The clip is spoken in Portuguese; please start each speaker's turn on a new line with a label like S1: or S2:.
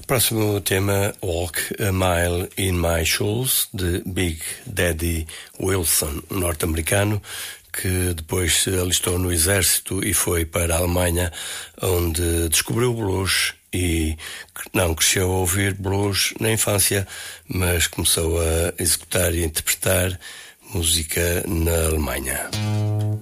S1: Próximo tema, Walk a Mile in My Shoes, de Big Daddy Wilson, um norte-americano que depois se alistou no exército e foi para a Alemanha, onde descobriu o blues e não cresceu a ouvir blues na infância, mas começou a executar e interpretar música na Alemanha.